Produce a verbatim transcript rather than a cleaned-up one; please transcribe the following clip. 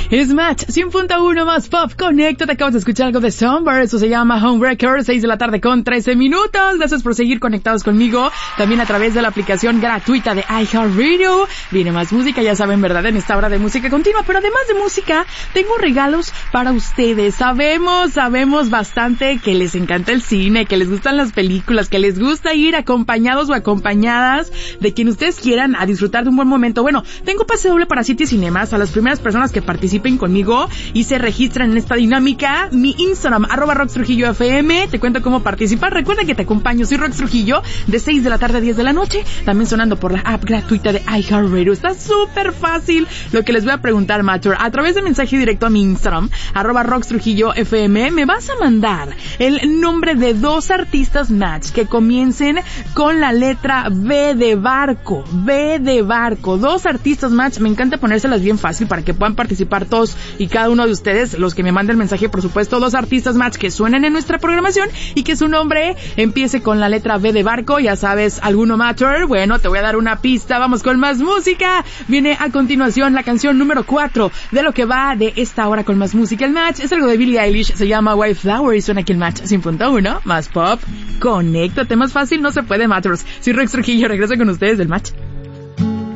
Es Match cien punto uno más Pop. Conecta, te acabas de escuchar algo de Somber. Eso se llama Homebreaker, seis de la tarde con trece minutos. Gracias por seguir conectados conmigo. También a través de la aplicación gratuita de iHeartRadio. Viene más música, ya saben, ¿verdad? En esta hora de música continua. Pero además de música, tengo regalos para ustedes. Sabemos, sabemos bastante que les encanta el cine, que les gustan las películas, que les gusta ir acompañados o acompañadas de quien ustedes quieran a disfrutar de un buen momento. Bueno, tengo pase doble para City Cinemas a las primeras personas que participen conmigo y se registran en esta dinámica. Mi Instagram, arroba Rox Trujillo F M, te cuento cómo participar. Recuerda que te acompaño, soy Rox Trujillo, de seis de la tarde a diez de la noche, también sonando por la app gratuita de iHeartRadio. Está súper fácil lo que les voy a preguntar, Matter. A través de mensaje directo a mi Instagram, arroba Rox Trujillo F M, me vas a mandar el nombre de dos artistas match que comiencen con la letra B de barco, B de barco, dos artistas match. Me encanta ponérselas bien fácil para que puedan participar todos y cada uno de ustedes, los que me manden el mensaje, por supuesto, dos artistas match que suenen en nuestra programación y que su nombre empiece con la letra B de barco. Ya sabes, ¿alguno, Matter? Bueno, te voy a dar una pista, vamos con más música. Viene a continuación la canción número cuatro de lo que va de esta hora con más música. El match es algo de Billie Eilish, se llama Wildflower y suena aquí el Match cien punto uno más Pop. Conéctate, más fácil no se puede, Matters. Soy Rox Trujillo, regreso con ustedes del Match.